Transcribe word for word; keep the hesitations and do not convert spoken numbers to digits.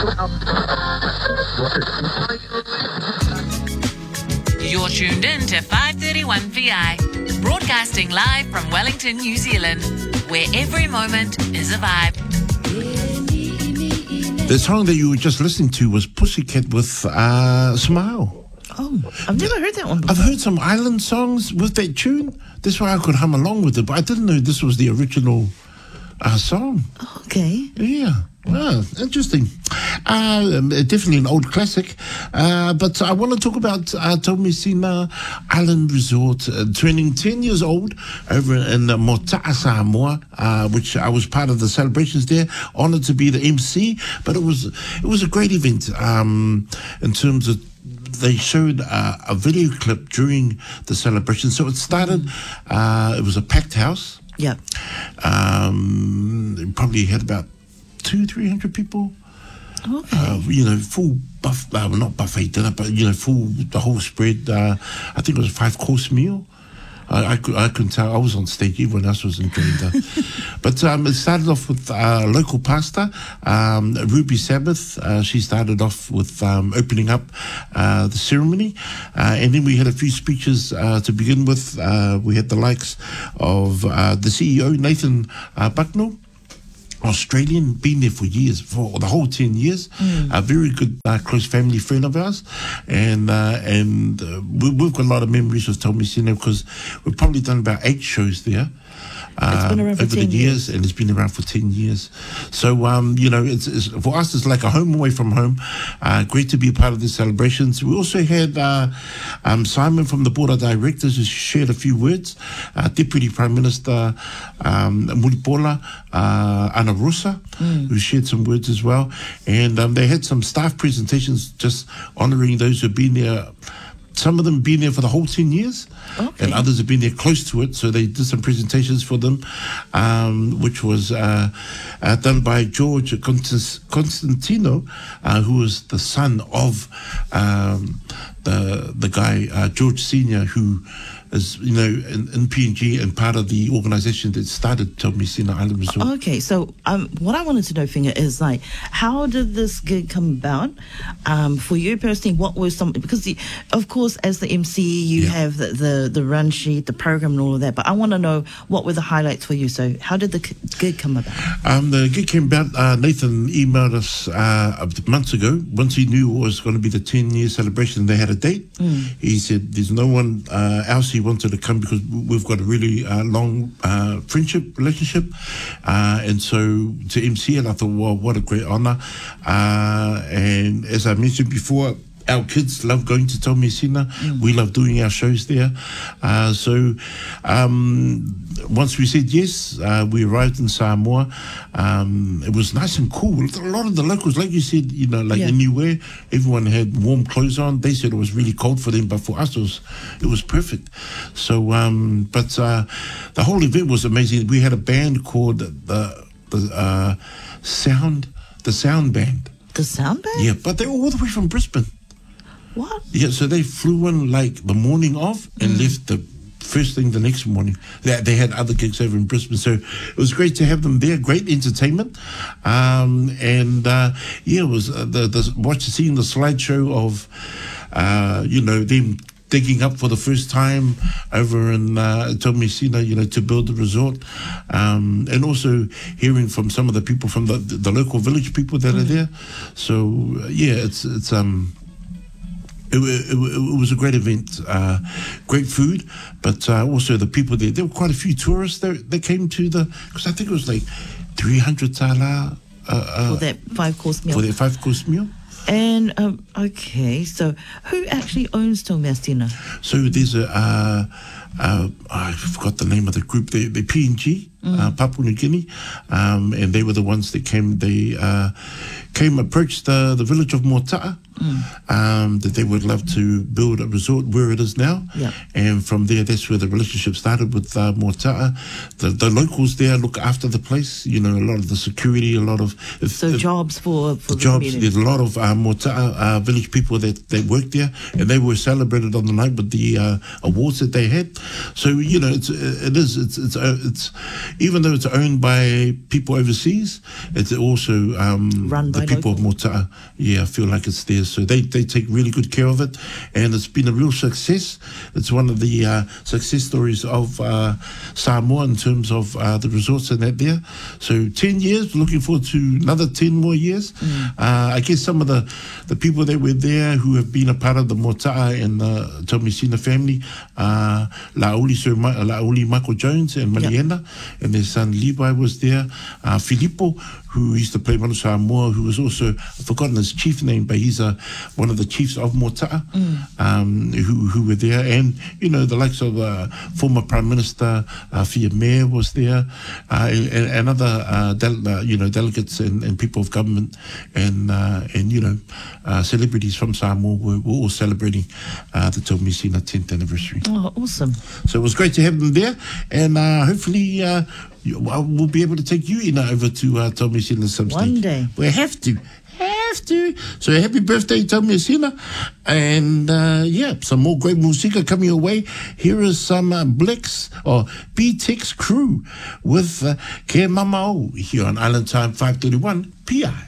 You're tuned in to five thirty-one P I, broadcasting live from Wellington, New Zealand, where every moment is a vibe. The song that you were just listening to was Pussycat with uh, Smile. Oh, I've never heard that one before. I've heard some island songs with that tune. That's why I could hum along with it, but I didn't know this was the original uh, song. Okay. Yeah. Wow, interesting. Uh, definitely an old classic. Uh, but I want to talk about uh, Tomisina Island Resort, uh, turning ten years old over in uh, Mota'a, Samoa, uh, which I was part of the celebrations there. Honored to be the M C, but it was it was a great event um, in terms of. They showed uh, a video clip during the celebration. So it started, uh, it was a packed house. Yeah. Um, it probably had about two, three hundred people. Okay. Uh, you know, full buff, uh, well, not buffet dinner, but, you know, full, the whole spread. Uh, I think it was a five course meal. I, I, could, I couldn't tell. I was on stage. Everyone else was enjoying that. But um, it started off with uh, local pastor, um, Ruby Sabbath. Uh, she started off with um, opening up uh, the ceremony. Uh, and then we had a few speeches uh, to begin with. Uh, we had the likes of uh, the C E O, Nathan uh, Bucknell. Australian, been there for years, for the whole ten years. Mm. A very good, uh, close family friend of ours. And uh, and uh, we, we've got a lot of memories with Tomisina because we've probably done about eight shows there. It's been around for over the years, years, and it's been around for ten years. So, um, you know, it's, it's for us, it's like a home away from home. Uh, great to be a part of the celebrations. We also had uh, um, Simon from the board of directors who shared a few words. Uh, Deputy Prime Minister um, Mulipola uh, Ana Rosa, mm. who shared some words as well. And um, they had some staff presentations just honouring those who've been there. Some of them have been there for the whole ten years, okay. and others have been there close to it. So they did some presentations for them, um, which was uh, uh, done by George Constantino, uh, who was the son of um, the the guy uh, George Senior, who is, you know, in, in P N G and part of the organisation that started Tomisina Island Resort. Okay, so um, what I wanted to know, Finger, is like, how did this gig come about? Um, for you personally, what was some, because the, of course, as the M C, you yeah. have the, the, the run sheet, the program and all of that, but I want to know what were the highlights for you. So how did the gig come about? Um, the gig came about, uh, Nathan emailed us uh, months ago, once he knew it was going to be the ten year celebration, they had a date. Mm. He said, there's no one uh, else he wanted to come because we've got a really uh, long uh, friendship relationship, uh, and so to M C it, I thought, well, what a great honour. Uh, and as I mentioned before, our kids love going to Tomisina. Mm. We love doing our shows there. Uh, so um, once we said yes, uh, we arrived in Samoa. Um, it was nice and cool. A lot of the locals, like you said, you know, like yeah. anywhere, everyone had warm clothes on. They said it was really cold for them, but for us, it was, it was perfect. So, um, but uh, the whole event was amazing. We had a band called the, the uh, Sound, the Sound Band. The Sound Band? Yeah, but they're all the way from Brisbane. What? Yeah, so they flew in like the morning of and mm. left the first thing the next morning. They, they had other gigs over in Brisbane, so it was great to have them there. Great entertainment, um, and uh, yeah, it was uh, the the watch seeing the slideshow of uh, you know them digging up for the first time over in uh, Tomisina, you know, to build the resort, um, and also hearing from some of the people from the the local village people that mm. are there. So uh, yeah, it's it's um. It, it, it was a great event, uh, great food, but uh, also the people there. There were quite a few tourists that they came to the, because I think it was like three hundred tala uh, uh, for that five course meal. For their five course meal. And um, okay, so who actually owns Tomisina? So there's a, uh, uh, I forgot the name of the group. They they P N G, mm. uh, Papua New Guinea, um, and they were the ones that came. They uh, came approached the the village of Mota'a. Mm. Um, that they would love to build a resort where it is now. Yep. And from there, that's where the relationship started with uh, Mota'a. The, the locals there look after the place, you know, a lot of the security, a lot of... If, so if, jobs for, for the jobs. community. There's a lot of uh, Mota'a uh, village people that, that work there, and they were celebrated on the night with the uh, awards that they had. So you know, it's it is it's it's it's even though it's owned by people overseas, it's also um, Run by the people local. of Mota'a. Yeah, I feel like it's theirs. So they they take really good care of it, and it's been a real success. It's one of the uh, success stories of uh, Samoa in terms of uh, the resorts and that there. So ten years, looking forward to another ten more years. Mm. Uh, I guess some of the, the people that were there who have been a part of the Mota'a and the Taumisina family, uh, Lauli, Sir Ma- Lauli Michael Jones and Mariana, yep. and their son Levi was there. Uh, Filippo, who used to play Manu Samoa, who was also, I've forgotten his chief name, but he's uh, one of the chiefs of Mota'a, mm. um, who, who were there. And, you know, the likes of uh, former Prime Minister uh, Fia Mair was there, uh, and, and other, uh, del- uh, you know, delegates and, and people of government and, uh, and you know, uh, celebrities from Samoa were, were all celebrating uh, the Taumisina tenth anniversary. Oh, awesome. So it was great to have them there, and uh, hopefully uh, we'll be able to take you in over to uh, Taumisina some stage. One day. We have to. Have to. So happy birthday, Taumisina. And uh, yeah, some more great music coming your way. Here is some uh, Blix or B-Tex Crew with uh, Ke Mamau here on Island Time five thirty-one P I.